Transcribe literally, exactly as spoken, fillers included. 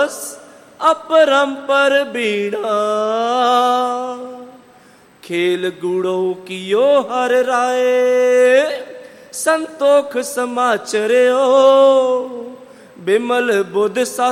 रस अपरंपर बीड़ा। खेल गुड़ो कियो हर राय संतोख समाचर्यो। बिमल बुध सा